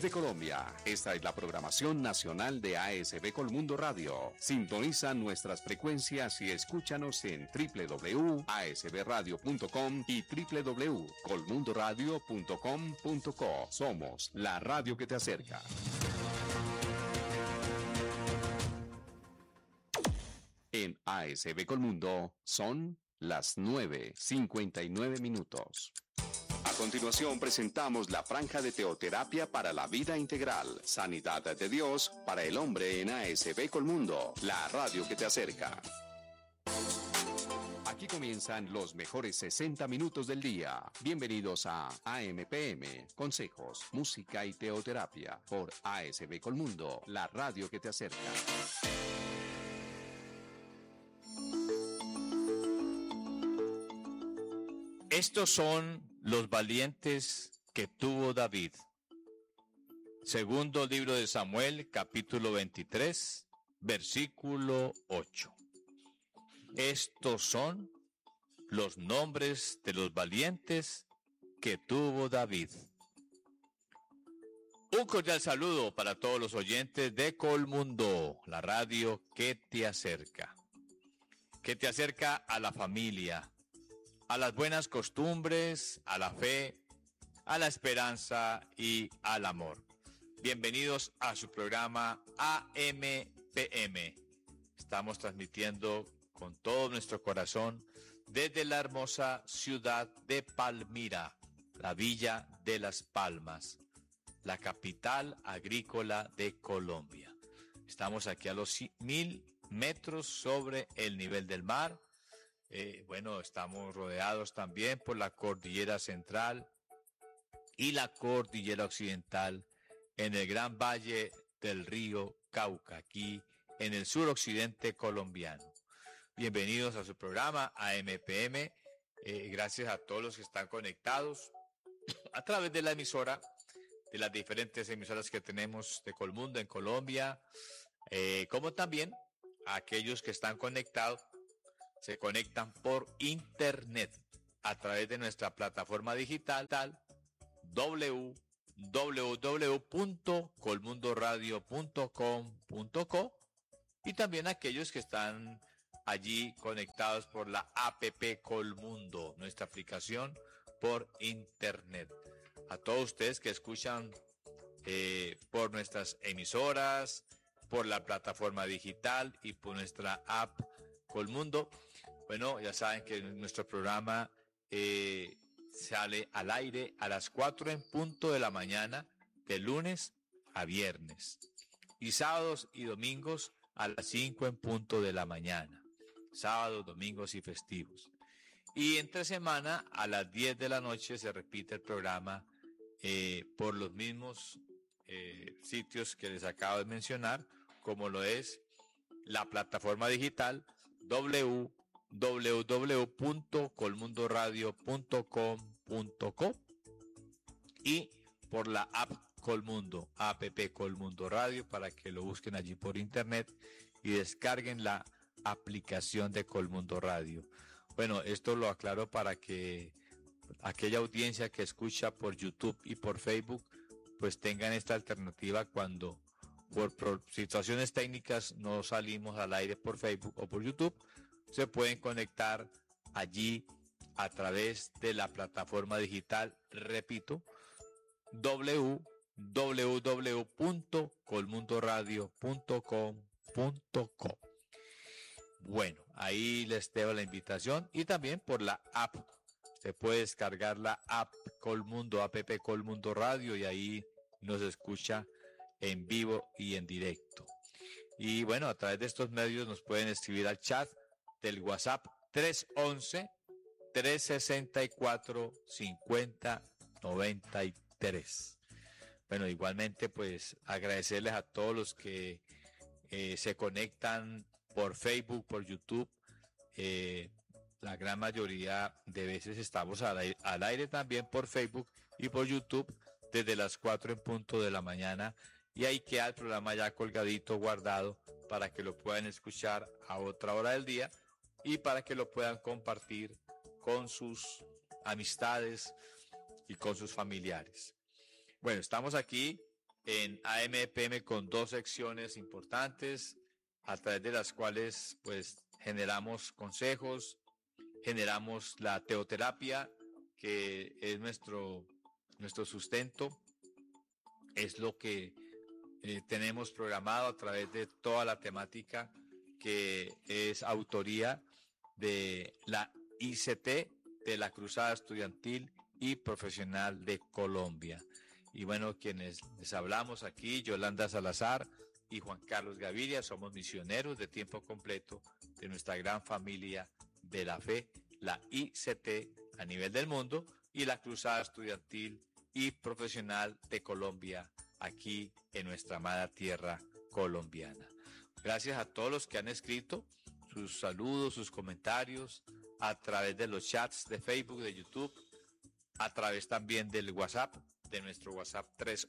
Desde Colombia, esta es la programación nacional de ASB Colmundo Radio. Sintoniza nuestras frecuencias y escúchanos en www.asbradio.com y www.colmundoradio.com.co. Somos la radio que te acerca. En ASB Colmundo son las 9:59. A continuación presentamos la franja de teoterapia para la vida integral, sanidad de Dios para el hombre en ASB Colmundo, la radio que te acerca. Aquí comienzan los mejores 60 minutos del día. Bienvenidos a AMPM, consejos, música y teoterapia por ASB Colmundo, la radio que te acerca. Estos son los valientes que tuvo David. Segundo libro de Samuel, capítulo 23, versículo 8. Estos son los nombres de los valientes que tuvo David. Un cordial saludo para todos los oyentes de Colmundo, la radio que te acerca a la familia, a las buenas costumbres, a la fe, a la esperanza y al amor. Bienvenidos a su programa AMPM. Estamos transmitiendo con todo nuestro corazón desde la hermosa ciudad de Palmira, la Villa de las Palmas, la capital agrícola de Colombia. Estamos aquí a los 1000 metros sobre el nivel del mar. Estamos rodeados también por la cordillera central y la cordillera occidental en el gran valle del río Cauca, aquí en el suroccidente colombiano. Bienvenidos a su programa AMPM. Gracias a todos los que están conectados a través de la emisora, de las diferentes emisoras que tenemos de Colmundo en Colombia, como también a aquellos que están conectados. Se conectan por internet a través de nuestra plataforma digital www.colmundoradio.com.co y también aquellos que están allí conectados por la APP Colmundo, nuestra aplicación por internet. A todos ustedes que escuchan por nuestras emisoras, por la plataforma digital y por nuestra app Colmundo. Bueno, ya saben que nuestro programa sale al aire a las 4 en punto de la mañana, de lunes a viernes, y sábados y domingos a las 5 en punto de la mañana, sábados, domingos y festivos. Y entre semana a las 10 de la noche se repite el programa por los mismos sitios que les acabo de mencionar, como lo es la plataforma digital www.colmundoradio.com.co y por la app Colmundo, app Colmundo Radio, para que lo busquen allí por internet y descarguen la aplicación de Colmundo Radio. Bueno, esto lo aclaro para que aquella audiencia que escucha por YouTube y por Facebook pues tengan esta alternativa cuando por situaciones técnicas no salimos al aire por Facebook o por YouTube. Se pueden conectar allí a través de la plataforma digital, repito, www.colmundoradio.com.co. Bueno, ahí les dejo la invitación y también por la app. Usted puede descargar la app Colmundo, app Colmundo Radio, y ahí nos escucha en vivo y en directo. Y bueno, a través de estos medios nos pueden escribir al chat del WhatsApp 311-364-5093. Bueno, igualmente pues agradecerles a todos los que se conectan por Facebook, por YouTube. La gran mayoría de veces estamos al aire también por Facebook y por YouTube desde las 4 en punto de la mañana, y ahí queda el programa ya colgadito, guardado, para que lo puedan escuchar a otra hora del día y para que lo puedan compartir con sus amistades y con sus familiares. Bueno, estamos aquí en AMPM con 2 secciones importantes a través de las cuales pues generamos consejos, generamos la teoterapia, que es nuestro sustento, es lo que tenemos programado a través de toda la temática que es autoría de la ICT, de la Cruzada Estudiantil y Profesional de Colombia. Y bueno, quienes les hablamos aquí, Yolanda Salazar y Juan Carlos Gaviria, somos misioneros de tiempo completo de nuestra gran familia de la fe, la ICT a nivel del mundo y la Cruzada Estudiantil y Profesional de Colombia aquí en nuestra amada tierra colombiana. Gracias a todos los que han escrito sus saludos, sus comentarios a través de los chats de Facebook, de YouTube, a través también del WhatsApp, de nuestro WhatsApp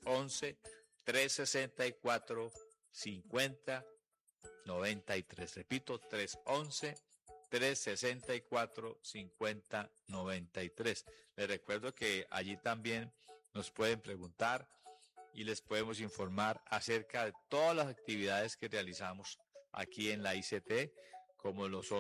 311-364-5093. Repito, 311-364-5093. Les recuerdo que allí también nos pueden preguntar y les podemos informar acerca de todas las actividades que realizamos aquí en la ICT, como lo son